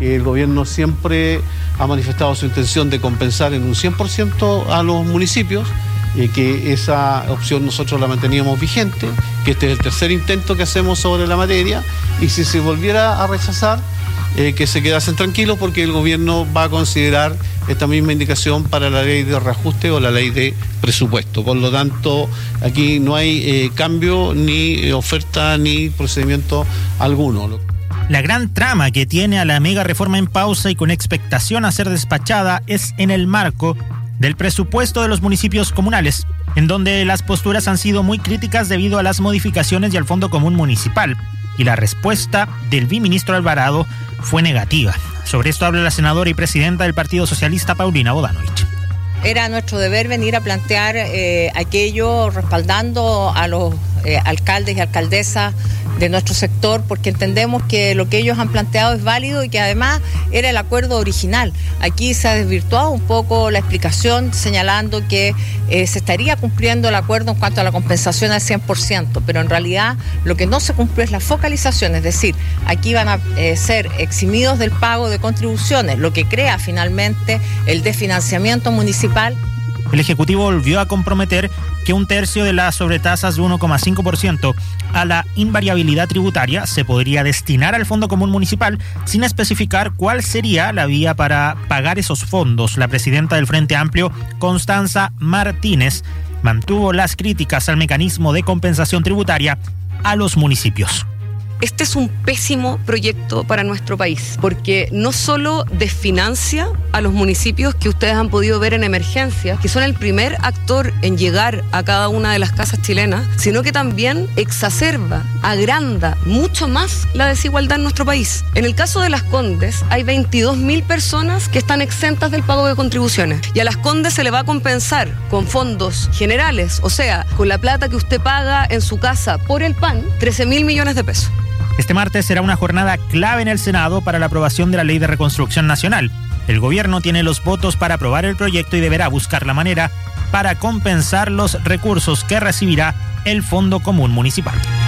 El gobierno siempre ha manifestado su intención de compensar en un 100% a los municipios, que esa opción nosotros la manteníamos vigente, que este es el tercer intento que hacemos sobre la materia, y si se volviera a rechazar, que se quedasen tranquilos porque el gobierno va a considerar esta misma indicación para la ley de reajuste o la ley de presupuesto. Por lo tanto, aquí no hay cambio, ni oferta, ni procedimiento alguno. La gran trama que tiene a la mega reforma en pausa y con expectación a ser despachada es en el marco del presupuesto de los municipios comunales, en donde las posturas han sido muy críticas debido a las modificaciones y al Fondo Común Municipal, y la respuesta del viceministro Alvarado fue negativa. Sobre esto habla la senadora y presidenta del Partido Socialista, Paulina Bodanovich. Era nuestro deber venir a plantear aquello respaldando a los alcaldes y alcaldesas de nuestro sector, porque entendemos que lo que ellos han planteado es válido y que además era el acuerdo original. Aquí se ha desvirtuado un poco la explicación, señalando que se estaría cumpliendo el acuerdo en cuanto a la compensación al 100%, pero en realidad lo que no se cumplió es la focalización, es decir, aquí van a ser eximidos del pago de contribuciones, lo que crea finalmente el desfinanciamiento municipal. El Ejecutivo volvió a comprometer que un tercio de las sobretasas de 1,5% a la invariabilidad tributaria se podría destinar al Fondo Común Municipal, sin especificar cuál sería la vía para pagar esos fondos. La presidenta del Frente Amplio, Constanza Martínez, mantuvo las críticas al mecanismo de compensación tributaria a los municipios. Este es un pésimo proyecto para nuestro país, porque no solo desfinancia a los municipios que ustedes han podido ver en emergencia, que son el primer actor en llegar a cada una de las casas chilenas, sino que también exacerba, agranda mucho más la desigualdad en nuestro país. En el caso de Las Condes, hay 22.000 personas que están exentas del pago de contribuciones, y a Las Condes se le va a compensar con fondos generales, o sea, con la plata que usted paga en su casa por el pan, 13.000 millones de pesos. Este martes será una jornada clave en el Senado para la aprobación de la Ley de Reconstrucción Nacional. El gobierno tiene los votos para aprobar el proyecto y deberá buscar la manera para compensar los recursos que recibirá el Fondo Común Municipal.